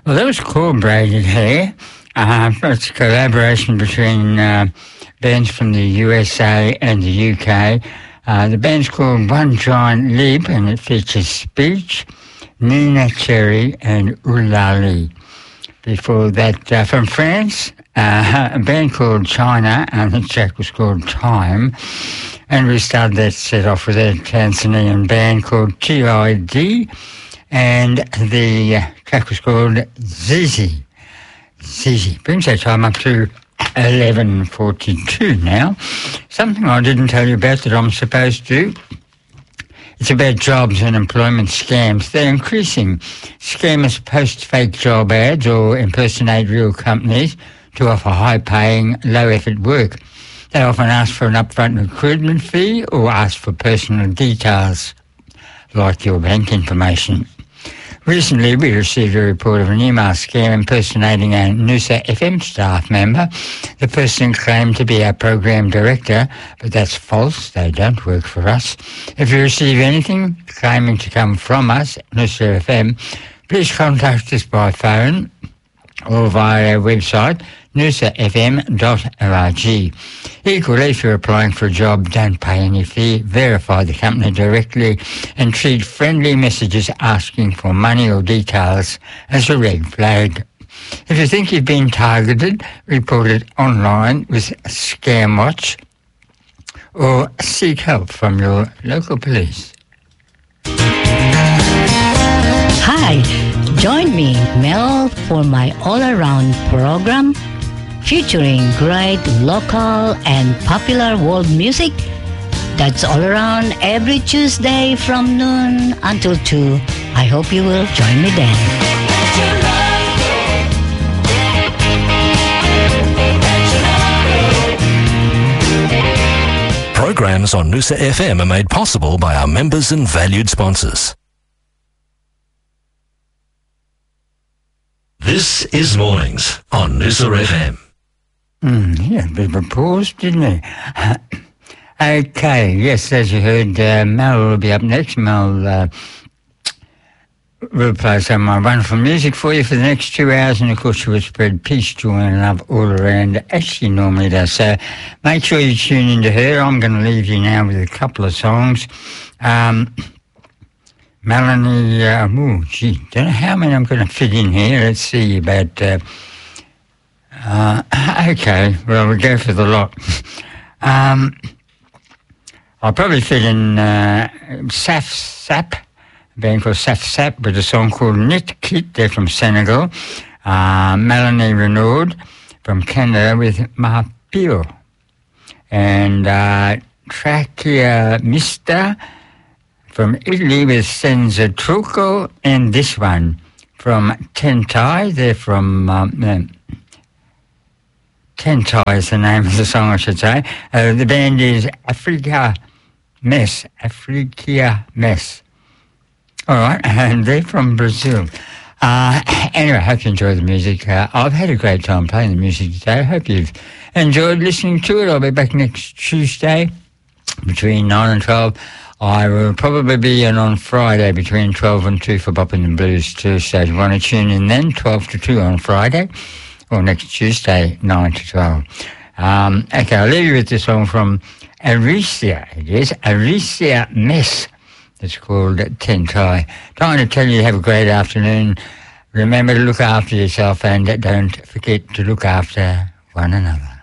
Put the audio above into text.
Well, that was called Braided Hair. It's a collaboration between bands from the USA and the UK. The band's called One Giant Leap, and it features Speech, Nina Cherry, and Oulali. Before that, from France, a band called China, and the track was called Time. And we started that set off with a Tanzanian band called TID, and the track was called Zizi. Zizi. Brings our time up to 11:42 now. Something I didn't tell you about that I'm supposed to. It's about jobs and employment scams. They're increasing. Scammers post fake job ads or impersonate real companies to offer high-paying, low-effort work. They often ask for an upfront recruitment fee or ask for personal details, like your bank information. Recently, we received a report of an email scam impersonating a Noosa FM staff member. The person claimed to be our program director, but that's false. They don't work for us. If you receive anything claiming to come from us, Noosa FM, please contact us by phone or via our website, noosafm.org. Equally, if you're applying for a job, don't pay any fee, verify the company directly, and treat friendly messages asking for money or details as a red flag. If you think you've been targeted, report it online with Scamwatch or seek help from your local police. Hi, join me, Mel, for my all-around program featuring great local and popular world music. That's all around every Tuesday from noon until 2. I hope you will join me then. Programs on Noosa FM are made possible by our members and valued sponsors. This is Mornings on Noosa FM. Yeah, a bit of a pause, didn't he? Okay, yes, as you heard, Mel will be up next. Mel will play some of my wonderful music for you for the next 2 hours, and of course she will spread peace, joy and love all around, as she normally does. So make sure you tune in to her. I'm going to leave you now with a couple of songs. Melanie, don't know how many I'm going to fit in here. Let's see, about... okay, well, we'll go for the lot. I'll probably fit in Saf Sap, a band called Saf Sap, with a song called Knit Kit. They're from Senegal. Melanie Renaud from Canada with Mapio. And Trachea Mista from Italy with Senza Trucco. And this one from Tentai. They're from... Tentai is the name of the song, I should say. The band is Africa Mess. All right, and they're from Brazil. Anyway, I hope you enjoy the music. I've had a great time playing the music today. I hope you've enjoyed listening to it. I'll be back next Tuesday between 9 and 12. I will probably be in on Friday between 12 and 2 for Boppin' and Blues too. So if you want to tune in then, 12 to 2 on Friday. Or next Tuesday, 9 to 12. Okay, I'll leave you with this song from Aricia. It is Aricia Mess. It's called Tentai. Trying to tell you have a great afternoon. Remember to look after yourself and don't forget to look after one another.